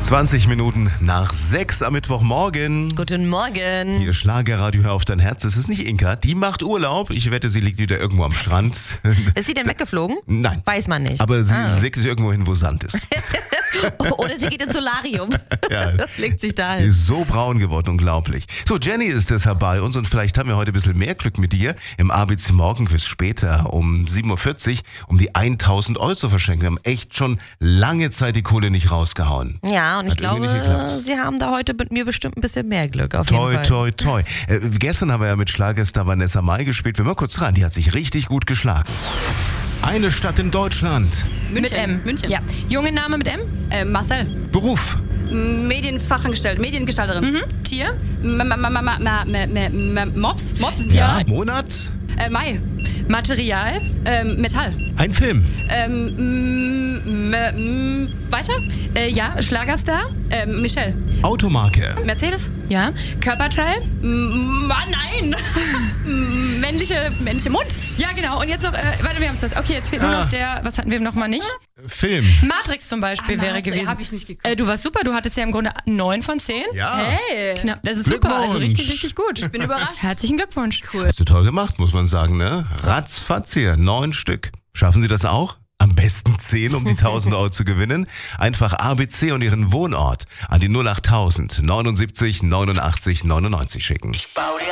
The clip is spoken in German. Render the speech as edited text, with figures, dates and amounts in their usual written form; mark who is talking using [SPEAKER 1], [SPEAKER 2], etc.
[SPEAKER 1] 20 Minuten nach 6 am Mittwochmorgen.
[SPEAKER 2] Guten Morgen.
[SPEAKER 1] Hier Schlagerradio, hör auf dein Herz. Es ist nicht Inka, die macht Urlaub. Ich wette, sie liegt wieder irgendwo am Strand.
[SPEAKER 2] Ist sie denn weggeflogen?
[SPEAKER 1] Nein.
[SPEAKER 2] Weiß man nicht.
[SPEAKER 1] Aber sie legt sich irgendwo hin, wo Sand ist.
[SPEAKER 2] Oder sie geht ins Solarium.
[SPEAKER 1] Ja.
[SPEAKER 2] Legt sich da
[SPEAKER 1] Die
[SPEAKER 2] hin.
[SPEAKER 1] ist so braun geworden, unglaublich. So, Jenny ist deshalb bei uns und vielleicht haben wir heute ein bisschen mehr Glück mit dir im ABC Morgenquiz später um 7.40 Uhr, um die 1.000 Euro zu verschenken. Wir haben echt schon lange Zeit die Kohle nicht rausgehauen.
[SPEAKER 2] Ja, und ich
[SPEAKER 1] Hat irgendwie nicht
[SPEAKER 2] glaube,
[SPEAKER 1] geklappt.
[SPEAKER 2] sie haben da heute mit mir bestimmt ein bisschen mehr Glück. Auf jeden
[SPEAKER 1] Toi,
[SPEAKER 2] Fall.
[SPEAKER 1] toi, toi. Gestern haben wir ja mit Schlagerstar Vanessa Mai gespielt. Wir mal kurz ran, die hat sich richtig gut geschlagen. Eine Stadt in Deutschland.
[SPEAKER 3] München.
[SPEAKER 4] Mit M.
[SPEAKER 3] München.
[SPEAKER 4] Ja. Junge Name mit M?
[SPEAKER 3] Marcel.
[SPEAKER 1] Beruf.
[SPEAKER 3] Medienfachangestellte. Mediengestalterin.
[SPEAKER 4] Tier?
[SPEAKER 3] Mops. Mops ist ja.
[SPEAKER 1] Monat.
[SPEAKER 3] Mai.
[SPEAKER 4] Material?
[SPEAKER 3] Metall.
[SPEAKER 1] Ein Film.
[SPEAKER 3] Weiter?
[SPEAKER 4] Ja. Schlagerstar?
[SPEAKER 3] Michelle.
[SPEAKER 1] Automarke.
[SPEAKER 3] Mercedes.
[SPEAKER 4] Ja. Körperteil?
[SPEAKER 3] Nein. männliche Mund.
[SPEAKER 4] Ja, genau. Und jetzt noch, warte, wir haben es fast. Okay, jetzt fehlt nur noch der, was hatten wir noch mal nicht?
[SPEAKER 1] Film.
[SPEAKER 4] Matrix zum Beispiel wäre gewesen.
[SPEAKER 3] Habe ich nicht geguckt.
[SPEAKER 4] Du warst super, du hattest ja im Grunde 9 von 10.
[SPEAKER 1] Ja.
[SPEAKER 3] Hey.
[SPEAKER 4] Knapp. Das ist super, also
[SPEAKER 1] Glückwunsch.
[SPEAKER 4] richtig, richtig gut.
[SPEAKER 3] Ich bin überrascht.
[SPEAKER 4] Herzlichen Glückwunsch.
[SPEAKER 3] Cool.
[SPEAKER 1] Hast du toll gemacht, muss man sagen, ne? Ratzfatz hier, 9 Stück. Schaffen Sie das auch? Am besten 10, um die 1.000 Euro zu gewinnen. Einfach ABC und Ihren Wohnort an die 08000 79 89 99 schicken.